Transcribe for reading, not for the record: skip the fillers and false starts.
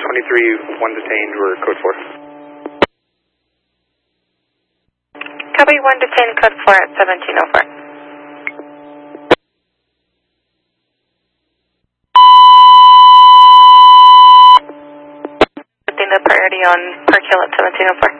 23, 1 detained, we're code 4. Copy, 1 detained, code 4 at 1704. The priority on Park Hill at 1704.